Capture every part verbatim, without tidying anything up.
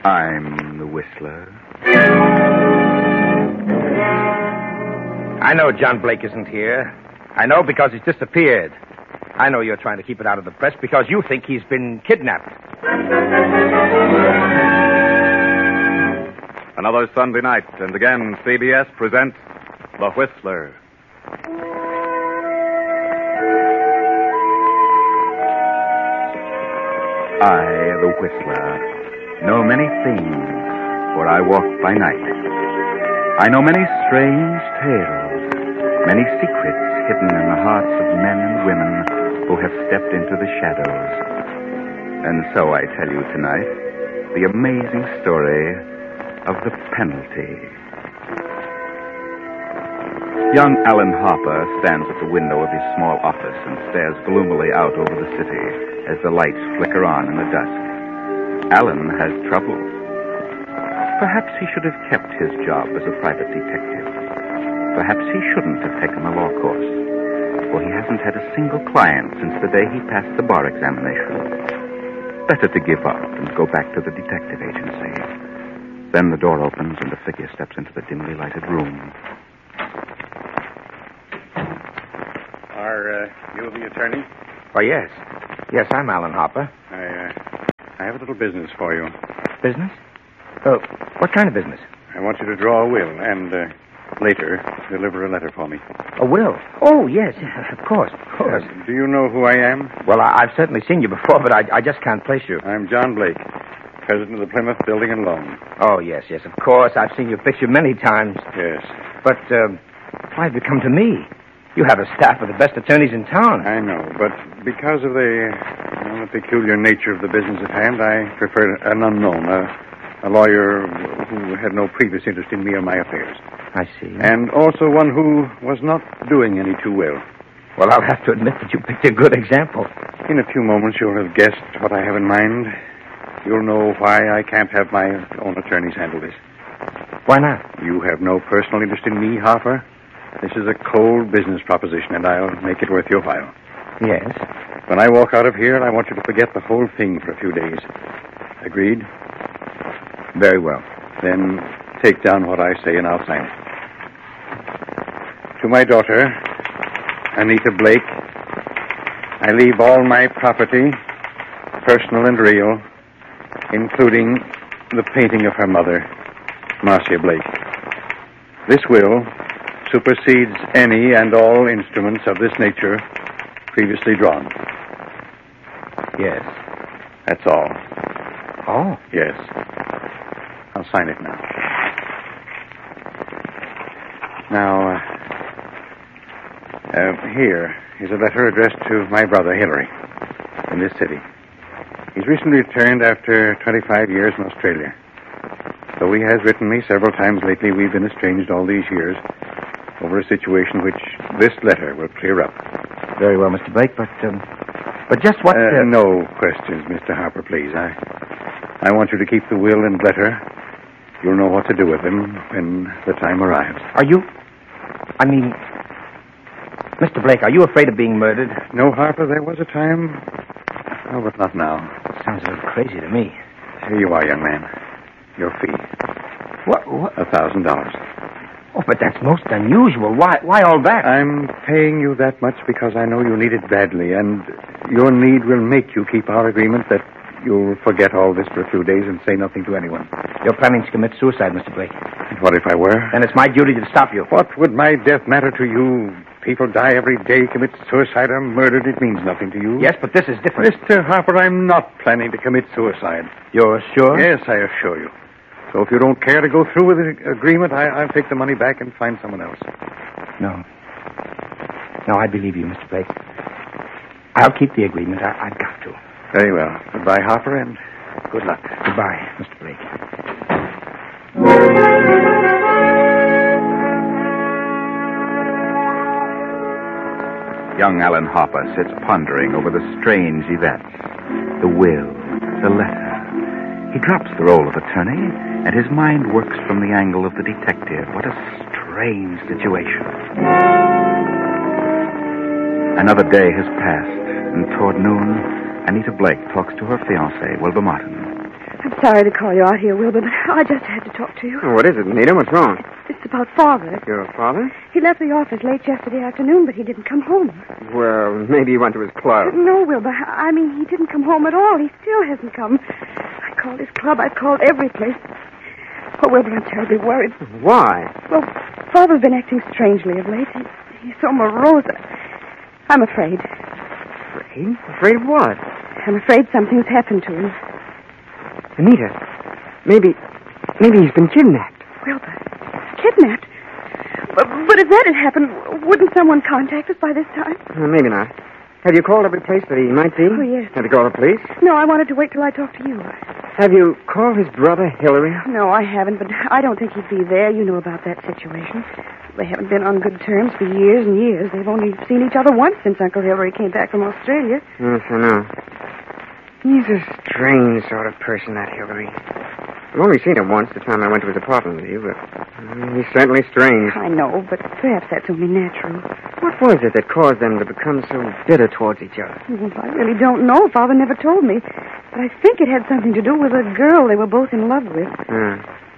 I'm the Whistler. I know John Blake isn't here. I know because he's disappeared. I know you're trying to keep it out of the press because you think he's been kidnapped. Another Sunday night, and again C B S presents The Whistler. I, the Whistler, know many things, for I walk by night. I know many strange tales, many secrets hidden in the hearts of men and women who have stepped into the shadows. And so I tell you tonight the amazing story of the penalty. Young Alan Harper stands at the window of his small office and stares gloomily out over the city as the lights flicker on in the dusk. Alan has trouble. Perhaps he should have kept his job as a private detective. Perhaps he shouldn't have taken a law course, for he hasn't had a single client since the day he passed the bar examination. Better to give up and go back to the detective agency. Then the door opens and a figure steps into the dimly lighted room. Are uh, you the attorney? Oh, yes. Yes, I'm Alan Harper. I, uh, I have a little business for you. Business? Oh, what kind of business? I want you to draw a will and, uh, later, deliver a letter for me. A will? Oh, yes, of course, of course. Uh, do you know who I am? Well, I, I've certainly seen you before, but I, I just can't place you. I'm John Blake, president of the Plymouth Building and Loan. Oh, yes, yes, of course. I've seen your picture many times. Yes. But, uh, why have you come to me? You have a staff of the best attorneys in town. I know, but because of the, you know, the peculiar nature of the business at hand, I prefer an unknown, a, a lawyer who had no previous interest in me or my affairs. I see. And also one who was not doing any too well. Well, I'll have to admit that you picked a good example. In a few moments, you'll have guessed what I have in mind. You'll know why I can't have my own attorneys handle this. Why not? You have no personal interest in me, Harper. This is a cold business proposition, and I'll make it worth your while. Yes. When I walk out of here, I want you to forget the whole thing for a few days. Agreed? Very well. Then take down what I say, and I'll sign it. To my daughter, Anita Blake, I leave all my property, personal and real, including the painting of her mother, Marcia Blake. This will supersedes any and all instruments of this nature previously drawn. Yes. That's all. Oh? Yes. I'll sign it now. Now, uh, uh, here is a letter addressed to my brother, Hilary, in this city. He's recently returned after twenty-five years in Australia. Though he has written me several times lately, we've been estranged all these years over a situation which this letter will clear up. Very well, Mister Blake, but, um, but just what... Uh, uh... No questions, Mister Harper, please. I, I want you to keep the will and letter. You'll know what to do with them when the time arrives. Are you... I mean... Mister Blake, are you afraid of being murdered? No, Harper, there was a time... Oh, but not now. Sounds a little crazy to me. Here you are, young man. Your fee. What? What? A thousand dollars. Oh, but that's most unusual. Why Why all that? I'm paying you that much because I know you need it badly, and your need will make you keep our agreement that you'll forget all this for a few days and say nothing to anyone. You're planning to commit suicide, Mister Blake. And what if I were? Then it's my duty to stop you. What would my death matter to you? People die every day, commit suicide, or murdered. It means nothing to you. Yes, but this is different. Mister Harper, I'm not planning to commit suicide. You're sure? Yes, I assure you. So if you don't care to go through with the agreement, I, I'll take the money back and find someone else. No. No, I believe you, Mister Blake. I'll keep the agreement. I, I've got to. Very well. Goodbye, Harper, and good luck. Goodbye, Mister Blake. Young Alan Harper sits pondering over the strange events. The will, the letter. He drops the role of attorney, and his mind works from the angle of the detective. What a strange situation. Another day has passed, and toward noon, Anita Blake talks to her fiancé, Wilbur Martin. I'm sorry to call you out here, Wilbur, but I just had to talk to you. Oh, what is it, Anita? What's wrong? It's about Father. Your father? He left the office late yesterday afternoon, but he didn't come home. Well, maybe he went to his club. No, Wilbur. I mean, he didn't come home at all. He still hasn't come. I called his club. I've called every place. Oh, Wilbur, I'm terribly worried. Why? Well, Father's been acting strangely of late. He, he's so morose. I'm afraid. Afraid? Afraid of what? I'm afraid something's happened to him. Anita, maybe, maybe he's been kidnapped. Wilbur, kidnapped? But, but if that had happened, wouldn't someone contact us by this time? Uh, maybe not. Have you called every place that he might be? Oh, yes. Have you called the police? No, I wanted to wait till I talked to you. Have you called his brother, Hillary? No, I haven't, but I don't think he'd be there. You know about that situation. They haven't been on good terms for years and years. They've only seen each other once since Uncle Hillary came back from Australia. Yes, I know. He's a strange sort of person, that Hillary. I've only seen him once, the time I went to his apartment with you, but uh, he's certainly strange. I know, but perhaps that's only natural. What was it that caused them to become so bitter towards each other? Well, I really don't know. Father never told me. But I think it had something to do with a girl they were both in love with. Uh,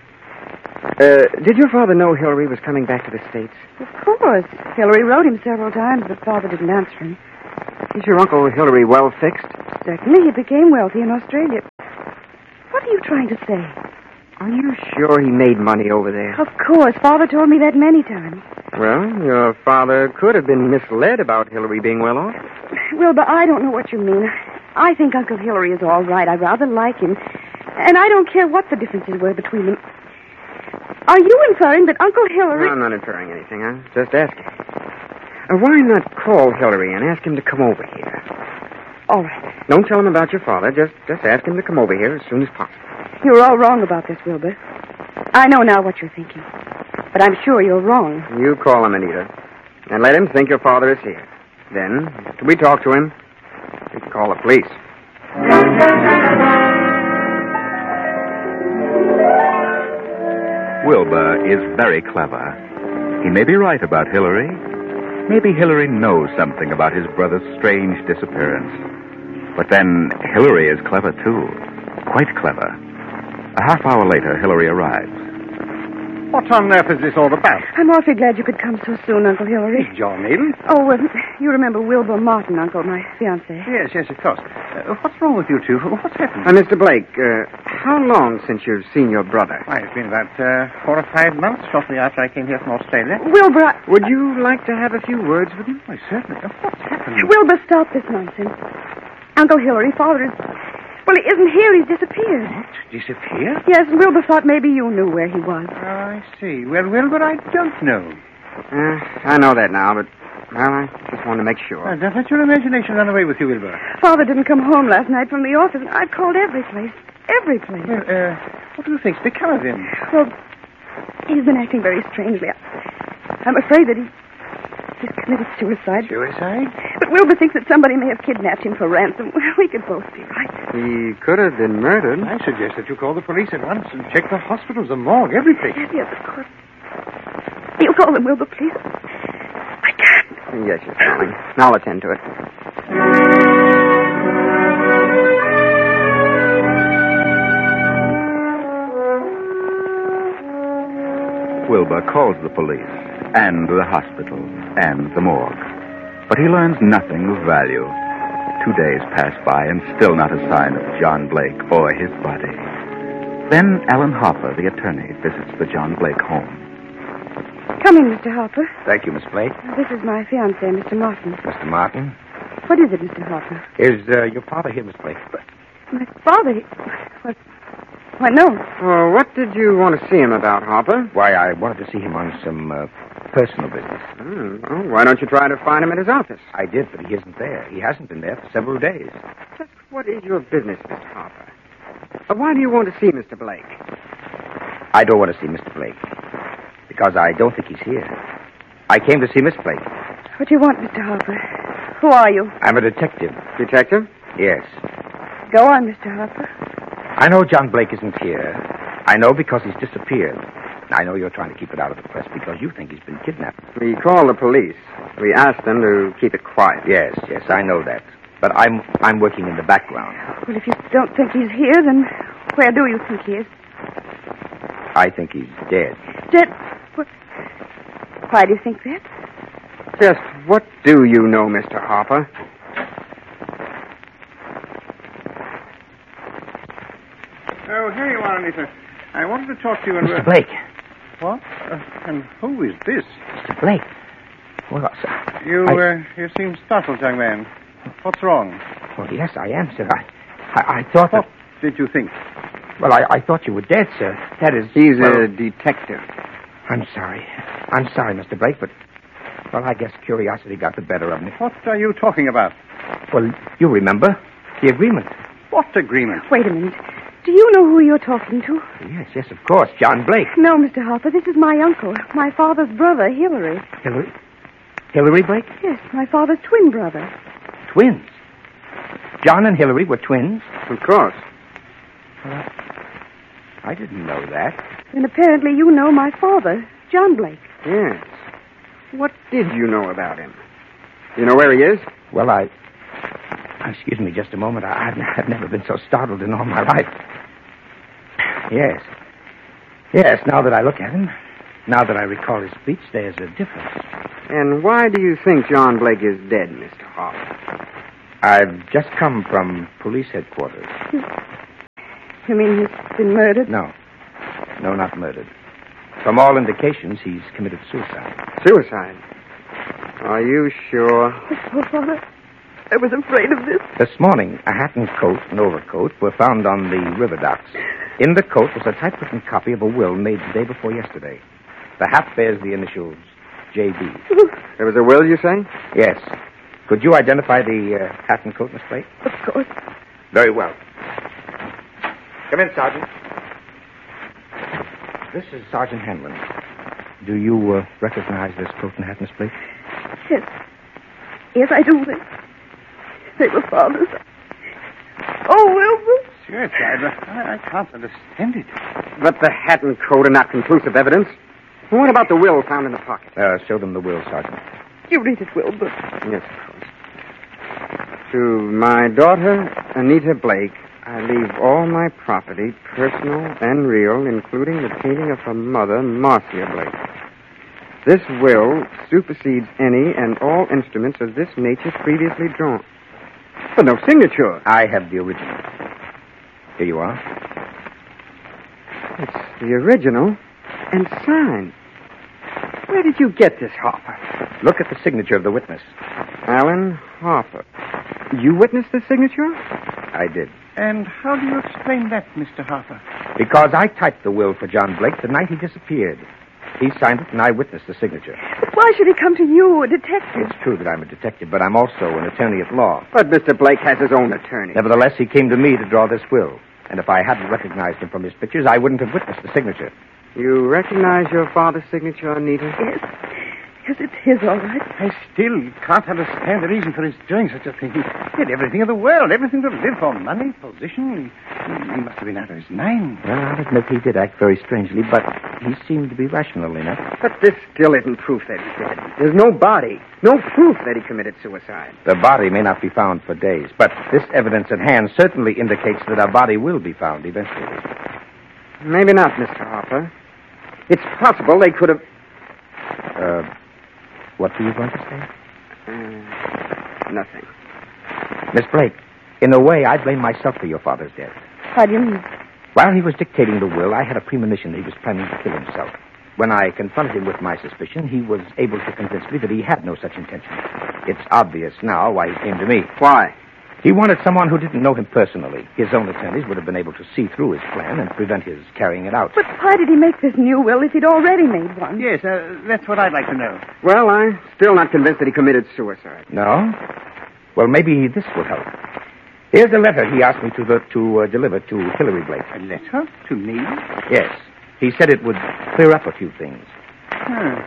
uh, did your father know Hillary was coming back to the States? Of course. Hillary wrote him several times, but Father didn't answer him. Is your Uncle Hillary well fixed? Certainly. He became wealthy in Australia. What are you trying to say? Are you sure he made money over there? Of course. Father told me that many times. Well, your father could have been misled about Hillary being well off. Wilbur, I don't know what you mean. I think Uncle Hillary is all right. I rather like him. And I don't care what the differences were between them. Are you inferring that Uncle Hillary... No, I'm not inferring anything. I'm just asking. Uh, why not call Hillary and ask him to come over here? All right. Don't tell him about your father. Just, just ask him to come over here as soon as possible. You're all wrong about this, Wilbur. I know now what you're thinking. But I'm sure you're wrong. You call him, Anita. And let him think your father is here. Then, after we talk to him, we can call the police. Wilbur is very clever. He may be right about Hillary. Maybe Hillary knows something about his brother's strange disappearance. But then Hillary is clever, too. Quite clever. A half hour later, Hillary arrives. What on earth is this all about? I'm awfully glad you could come so soon, Uncle Hillary. John Needle? Oh, uh, you remember Wilbur Martin, Uncle, my fiancé. Yes, yes, of course. Uh, what's wrong with you two? What's happened? Uh, Mister Blake, uh, how long since you've seen your brother? Why, it's been about uh, four or five months, shortly after I came here from Australia. Wilbur, I... Would you like to have a few words with him? Why, certainly. Uh, What's happened? Wilbur, stop this nonsense. Uncle Hillary, Father is... Well, he isn't here. He's disappeared. What? Disappeared? Yes, and Wilbur thought maybe you knew where he was. Oh, I see. Well, Wilbur, I don't know. Uh, I know that now, but, well, I just wanted to make sure. Uh, don't let your imagination run away with you, Wilbur. Father didn't come home last night from the office, and I've called every place. Every place. Well, uh, what do you think's become of him? Well, he's been acting very strangely. I'm afraid that he... He's committed suicide. Suicide? But Wilbur thinks that somebody may have kidnapped him for ransom. We could both be right. He could have been murdered. I suggest that you call the police at once and check the hospitals, the morgue, every place. Yes, yes, of course. You call them, Wilbur, please. I can't. Yes, yes, darling. I'll attend to it. Wilbur calls the police, and the hospital, and the morgue. But he learns nothing of value. Two days pass by, and still not a sign of John Blake or his body. Then Alan Harper, the attorney, visits the John Blake home. Come in, Mister Harper. Thank you, Miss Blake. This is my fiancé, Mister Martin. Mister Martin. What is it, Mister Harper? Is uh, your father here, Miss Blake? My father... He... What? Why, no. Oh, what did you want to see him about, Harper? Why, I wanted to see him on some uh, personal business. Hmm, well, why don't you try to find him at his office? I did, but he isn't there. He hasn't been there for several days. Just what is your business, Mister Harper? Uh, why do you want to see Mister Blake? I don't want to see Mister Blake. Because I don't think he's here. I came to see Miss Blake. What do you want, Mister Harper? Who are you? I'm a detective. Detective? Yes. Go on, Mister Harper. I know John Blake isn't here. I know because he's disappeared. I know you're trying to keep it out of the press because you think he's been kidnapped. We called the police. We asked them to keep it quiet. Yes, yes, I know that. But I'm I'm working in the background. Well, if you don't think he's here, then Where do you think he is? I think he's dead. Dead? What? Why do you think that? Just what do you know, Mister Harper? Oh, here you are, Anita. I wanted to talk to you and... Mister Blake. What? Uh, and who is this? Mister Blake. Well, sir. You, I... uh, you seem startled, young man. What's wrong? Well, yes, I am, sir. I, I, I thought What that... did you think? Well, I, I thought you were dead, sir. That is... He's well, a detective. I'm sorry. I'm sorry, Mister Blake, but... Well, I guess curiosity got the better of me. What are you talking about? Well, you remember the agreement. What agreement? Wait a minute. Do you know who you're talking to? Yes, yes, of course. John Blake. No, Mister Harper. This is my uncle, my father's brother, Hillary. Hillary? Hillary Blake? Yes, my father's twin brother. Twins. John and Hillary were twins? Of course. Well, I didn't know that. And apparently you know my father, John Blake. Yes. What did you know about him? You know where he is? Well, I... Excuse me just a moment. I, I've, I've never been so startled in all my life. Yes. Yes, now that I look at him, now that I recall his speech, there's a difference. And why do you think John Blake is dead, Mister Harper? I've just come from police headquarters. You mean he's been murdered? No. No, not murdered. From all indications, he's committed suicide. Suicide? Are you sure? Oh, Father, I was afraid of this. This morning, a hat and coat and overcoat were found on the river docks. In the coat was a typewritten copy of a will made the day before yesterday. The hat bears the initials J B. There was a will, you say? Yes. Could you identify the uh, hat and coat, Miss Blake? Of course. Very well. Come in, Sergeant. This is Sergeant Hanlon. Do you uh, recognize this coat and hat, Miss Blake? Yes. Yes, I do. They, they were father's. Oh, Wilbur. Sure, Driver. I, I can't understand it. But the hat and coat are not conclusive evidence. What about the will found in the pocket? Uh, show them the will, Sergeant. You read it, Wilbur. Yes, of course. To my daughter, Anita Blake, I leave all my property, personal and real, including the painting of her mother, Marcia Blake. This will supersedes any and all instruments of this nature previously drawn. But no signature. I have the original. Here you are. It's the original and signed. Where did you get this, Harper? Look at the signature of the witness. Alan Harper. You witnessed the signature? I did. And how do you explain that, Mister Harper? Because I typed the will for John Blake the night he disappeared. He signed it, and I witnessed the signature. But why should he come to you, a detective? It's true that I'm a detective, but I'm also an attorney at law. But Mister Blake has his own attorney. Nevertheless, he came to me to draw this will. And if I hadn't recognized him from his pictures, I wouldn't have witnessed the signature. You recognize your father's signature, Anita? Yes. Yes, it's his, all right. I still can't understand the reason for his doing such a thing. He had everything in the world, everything to live for, money, position. He, he must have been out of his mind. Well, I'll admit he did act very strangely, but he seemed to be rational enough. But this still isn't proof that he's dead. There's no body, no proof that he committed suicide. The body may not be found for days, but this evidence at hand certainly indicates that a body will be found eventually. Maybe not, Mister Harper. It's possible they could have... Uh, what were you going to say? Uh, nothing. Miss Blake, in a way, I blame myself for your father's death. How do you mean? While he was dictating the will, I had a premonition that he was planning to kill himself. When I confronted him with my suspicion, he was able to convince me that he had no such intention. It's obvious now why he came to me. Why? He wanted someone who didn't know him personally. His own attorneys would have been able to see through his plan and prevent his carrying it out. But why did he make this new will if he'd already made one? Yes, uh, that's what I'd like to know. Well, I'm still not convinced that he committed suicide. No? Well, maybe this will help. Here's a letter he asked me to the, to uh, deliver to Hillary Blake. A letter? To me? Yes. He said it would clear up a few things. Huh.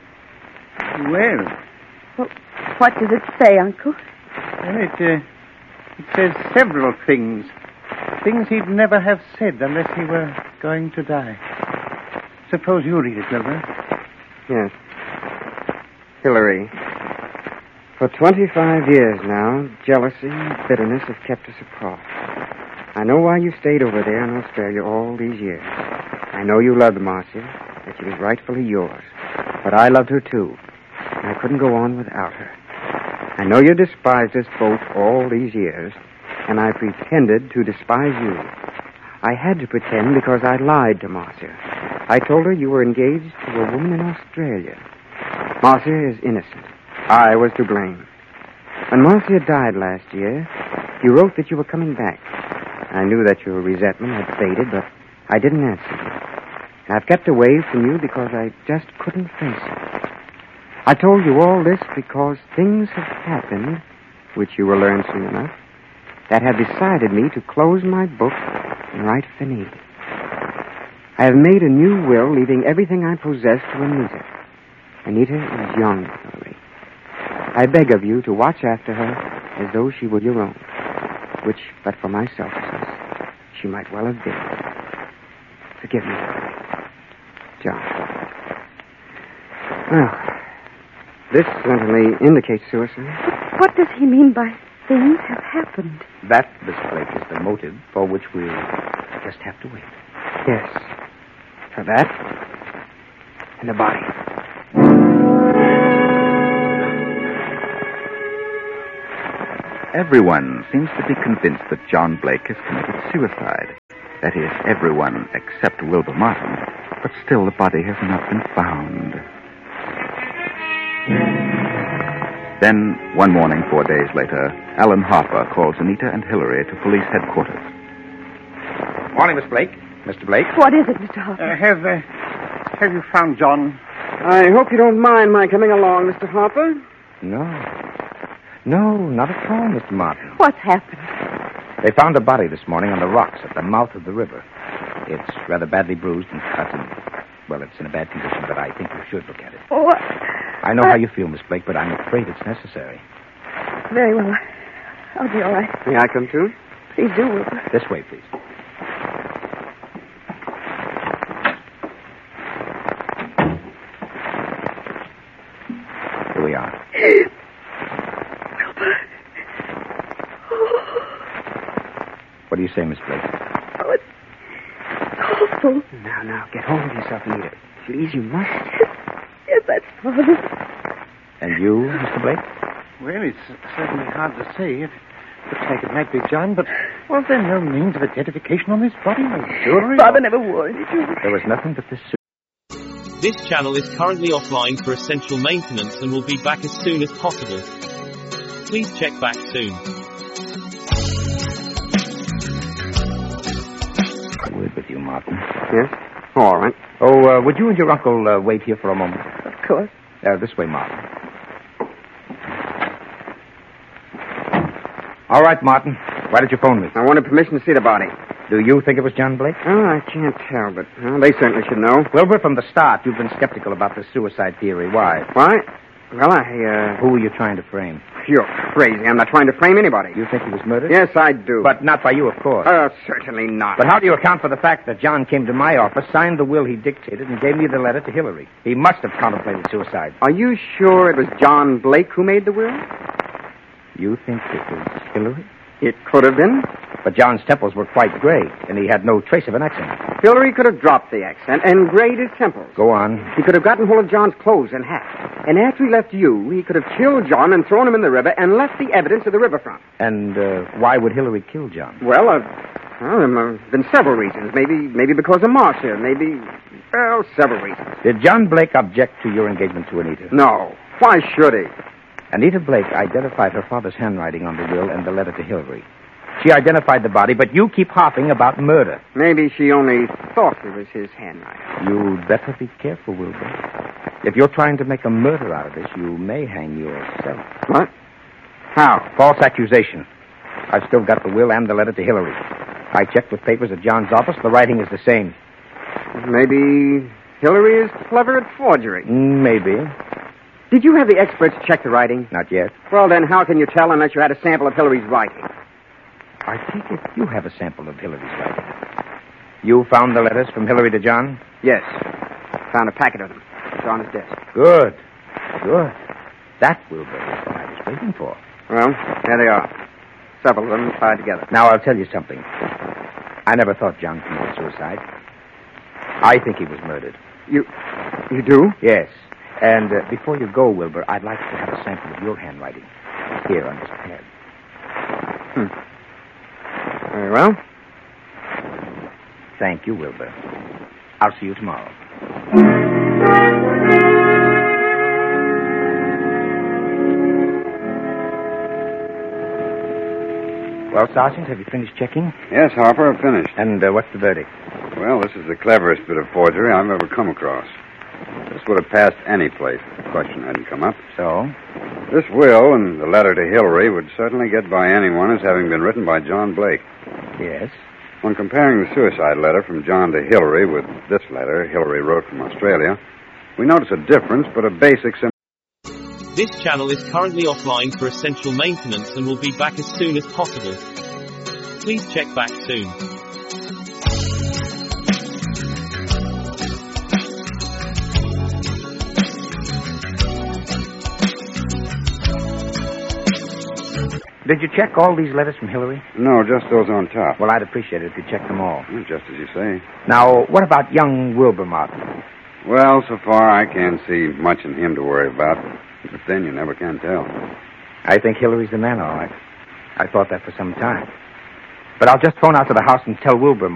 Well, Well, what does it say, Uncle? well it, uh, it says several things. Things he'd never have said unless he were going to die. Suppose you read it, Wilbur. Yes. Hillary. For twenty-five years now, jealousy and bitterness have kept us apart. I know why you stayed over there in Australia all these years. I know you loved Marcia, that she was rightfully yours. But I loved her, too. And I couldn't go on without her. I know you despised us both all these years, and I pretended to despise you. I had to pretend because I lied to Marcia. I told her you were engaged to a woman in Australia. Marcia is innocent. I was to blame. When Marcia died last year, you wrote that you were coming back. I knew that your resentment had faded, but I didn't answer you. I've kept away from you because I just couldn't face it. I told you all this because things have happened, which you will learn soon enough, that have decided me to close my book and write finite. I have made a new will, leaving everything I possess to Anita. Anita is young, Hillary. I beg of you to watch after her as though she were your own, which, but for my selfishness, she might well have been. Forgive me, Hillary. John. Well, this certainly indicates suicide. What does he mean by things have happened? That, Miss Blake, is the motive for which we'll just have to wait. Yes. For that and the body. Everyone seems to be convinced that John Blake has committed suicide. That is, everyone except Wilbur Martin. But still the body has not been found. Then, one morning, four days later, Alan Harper calls Anita and Hillary to police headquarters. Morning, Miss Blake. Mister Blake? What is it, Mister Harper? Uh, have, uh, have you found John? I hope you don't mind my coming along, Mister Harper. No. No, not at all, Mister Martin. What's happened? They found a body this morning on the rocks at the mouth of the river. It's rather badly bruised and cut, and, well, it's in a bad condition, but I think you should look at it. Oh, I know how you feel, Miss Blake, but I'm afraid it's necessary. very well. I'll be all right. May I come too? Please do, Wilbur. This way, please. Here we are. Wilbur. What do you say, Miss Blake? Oh, it's awful. Now, now, get hold of yourself, Anita. Please, you must. Yes, that's Father. And you, Mister Blake? Well, it's certainly hard to say. It looks like it might be John, but was there no means of identification on his body? No jewelry? Father never wore any jewelry. There was nothing but this suit. This channel is currently offline for essential maintenance and will be back as soon as possible. Please check back soon. A word with you, Martin. Yes? All right. Oh, uh, would you and your uncle uh, wait here for a moment? Of course. Uh, this way, Martin. All right, Martin. Why did you phone me? I wanted permission to see the body. Do you think it was John Blake? Oh, I can't tell, but well, they certainly should know. Wilbur, from the start, you've been skeptical about the suicide theory. Why? Why? Well, I, uh... Who are you trying to frame? You're crazy. I'm not trying to frame anybody. You think he was murdered? Yes, I do. But not by you, of course. Oh, certainly not. But how do you account for the fact that John came to my office, signed the will he dictated, and gave me the letter to Hillary? He must have contemplated suicide. Are you sure it was John Blake who made the will? You think it was Hillary? It could have been. But John's temples were quite gray, and he had no trace of an accent. Hillary could have dropped the accent and grayed his temples. Go on. He could have gotten hold of John's clothes and hat. And after he left you, he could have killed John and thrown him in the river and left the evidence at the riverfront. And uh, why would Hillary kill John? Well, uh, well, there have been several reasons. Maybe, maybe because of Marcia. Maybe, well, several reasons. Did John Blake object to your engagement to Anita? No. Why should he? Anita Blake identified her father's handwriting on the will and the letter to Hillary. She identified the body, but you keep harping about murder. Maybe she only thought it was his handwriting. You'd better be careful, Wilbur. If you're trying to make a murder out of this, you may hang yourself. What? How? False accusation. I've still got the will and the letter to Hillary. I checked with papers at John's office. The writing is the same. Maybe Hillary is clever at forgery. Maybe. Did you have the experts check the writing? Not yet. Well, then how can you tell unless you had a sample of Hillary's writing? I take it you have a sample of Hillary's writing. You found the letters from Hillary to John? Yes. Found a packet of them. It's on his desk. Good. Good. That, Wilbur, is what I was waiting for. Well, there they are. Several of them tied together. Now, I'll tell you something. I never thought John committed suicide. I think he was murdered. You... you do? Yes. And uh, before you go, Wilbur, I'd like to have a sample of your handwriting. Here on this pad. Hmm. Very well. Thank you, Wilbur. I'll see you tomorrow. Well, Sergeant, have you finished checking? Yes, Harper, I've finished. And uh, what's the verdict? Well, this is the cleverest bit of forgery I've ever come across. This would have passed any place if the question hadn't come up. So? This will and the letter to Hillary would certainly get by anyone as having been written by John Blake. Yes? When comparing the suicide letter from John to Hillary with this letter Hillary wrote from Australia, we notice a difference, but a basic similarity. This channel is currently offline for essential maintenance and will be back as soon as possible. Please check back soon. Did you check all these letters from Hillary? No, just those on top. Well, I'd appreciate it if you checked them all. Well, just as you say. Now, what about young Wilbur Martin? Well, so far I can't see much in him to worry about. But then you never can tell. I think Hillary's the man, all right. I thought that for some time. But I'll just phone out to the house and tell Wilbur